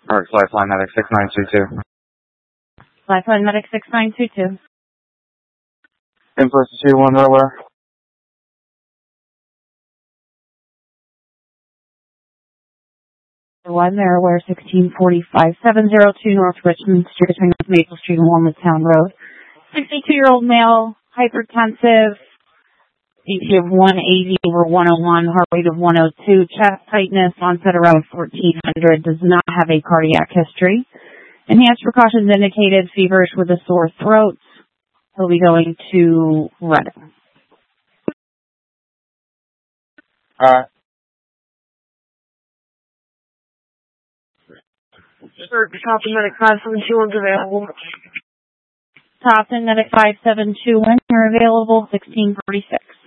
Parks Lifeline Medic 6922. Lifeline Medic 6922. Info 21 Delaware. One Delaware 1645 702 North Richmond Street between Maple Street and Walnuttown Road. 62-year-old male, hypertensive, BP of 180 over 101, heart rate of 102, chest tightness, onset around 1400, does not have a cardiac history. Enhanced precautions indicated, feverish with a sore throat. He'll be going to Reading. Sir, Topton Medic 5721 available. Topton Medic 5721, you're available 1646.